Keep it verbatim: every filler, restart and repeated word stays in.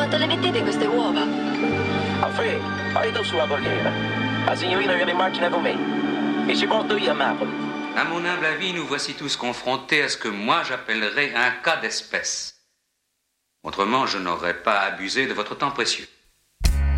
quanto le mettete queste uova? Alfred, vai tu sulla borghiera. La signorina viene in macchina con me. E ci porto io a Napoli. À mon humble avis, nous voici tous confrontés à ce que moi j'appellerais un cas d'espèce. Autrement, je n'aurais pas abusé de votre temps précieux.